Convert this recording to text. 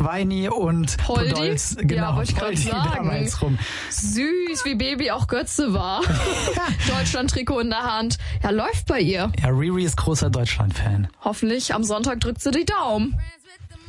Schweini und Poldi? Podolz. Genau, Ja, wollte ich gerade Poldi sagen. damals rum. Süß, wie Baby auch Götze war. Deutschland-Trikot in der Hand. Ja, läuft bei ihr. Ja, Riri ist großer Deutschland-Fan. Hoffentlich am Sonntag drückt sie die Daumen.